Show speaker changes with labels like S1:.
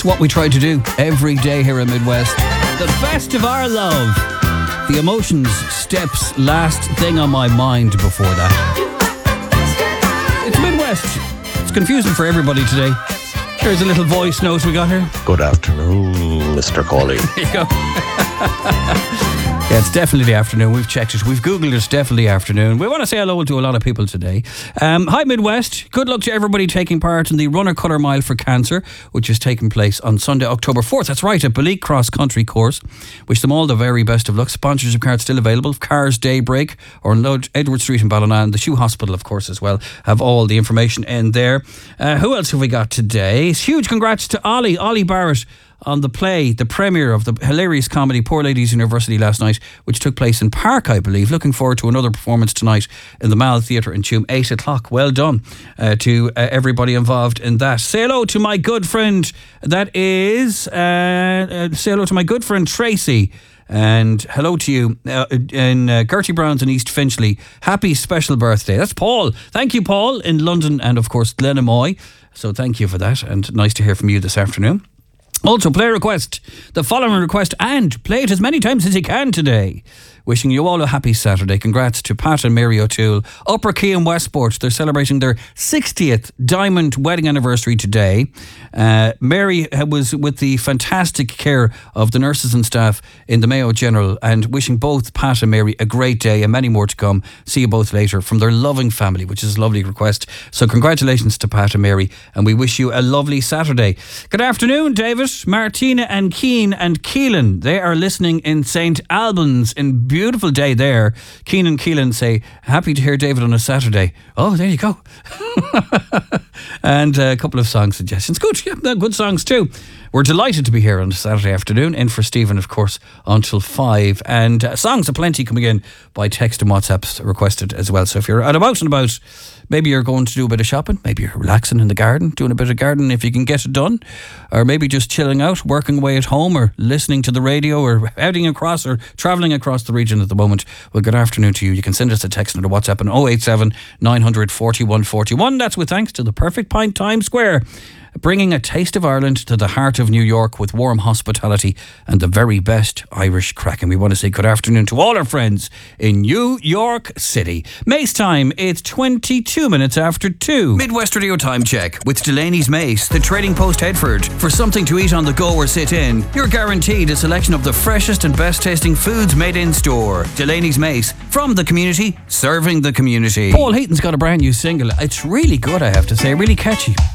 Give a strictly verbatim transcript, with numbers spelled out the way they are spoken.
S1: what we try to do every day here in Midwest. The best of our love. The emotions, steps, last thing on my mind before that. It's Midwest. It's confusing for everybody today. Here's a little voice note we got here.
S2: Good afternoon, Mister Colley.
S1: There you go. Yeah, it's definitely the afternoon. We've checked it. We've Googled it. It's definitely afternoon. We want to say hello to a lot of people today. Um, hi, Midwest. Good luck to everybody taking part in the Runner Colour Mile for Cancer, which is taking place on Sunday, October fourth. That's right, at Beleek Cross Country Course. Wish them all the very best of luck. Sponsorship cards still available. Cars Daybreak or on Edward Street in Ballina. The Shoe Hospital, of course, as well. Have all the information in there. Uh, who else have we got today? Huge congrats to Ollie, Ollie Barrett, on the play, the premiere of the hilarious comedy Poor Ladies University last night, which took place in Park, I believe. Looking forward to another performance tonight in the Mal Theatre in Tuam, eight o'clock. Well done uh, to uh, everybody involved in that. Say hello to my good friend, that is, uh, uh, say hello to my good friend Tracy. And hello to you uh, in uh, Gertie Brown's in East Finchley. Happy special birthday. That's Paul. Thank you, Paul, in London and, of course, Glenamoy. So thank you for that, and nice to hear from you this afternoon. Also, play a request. The following request, and play it as many times as you can today. Wishing you all a happy Saturday. Congrats to Pat and Mary O'Toole. Upper Key and Westport. They're celebrating their sixtieth diamond wedding anniversary today. Uh, Mary was with the fantastic care of the nurses and staff in the Mayo General, and wishing both Pat and Mary a great day and many more to come. See you both later from their loving family, which is a lovely request. So congratulations to Pat and Mary, and we wish you a lovely Saturday. Good afternoon, David, Martina and Keen and Keelan. They are listening in Saint Albans in beautiful day there. Keen and Keelan say, happy to hear David on a Saturday. Oh, there you go. And a couple of song suggestions. Good, yeah, good songs too. We're delighted to be here on a Saturday afternoon. In for Stephen, of course, until five. And uh, songs are plenty coming in by text and WhatsApps requested as well. So if you're out about and about, maybe you're going to do a bit of shopping, maybe you're relaxing in the garden, doing a bit of gardening if you can get it done, or maybe just chilling out, working away at home, or listening to the radio, or heading across or travelling across the region at the moment. Well, good afternoon to you. You can send us a text and a WhatsApp on oh eight seven, nine hundred, forty-one forty-one. That's with thanks to the Perfect Pint Times Square, bringing a taste of Ireland to the heart of New York with warm hospitality and the very best Irish crack. And we want to say good afternoon to all our friends in New York City. Mace time, it's twenty-two minutes after two. Midwest Radio Time Check with Delaney's Mace, the Trading Post Headford. For something to eat on the go or sit in, you're guaranteed a selection of the freshest and best tasting foods made in store. Delaney's Mace, from the community, serving the community. Paul Heaton's got a brand new single. It's really good, I have to say, really catchy.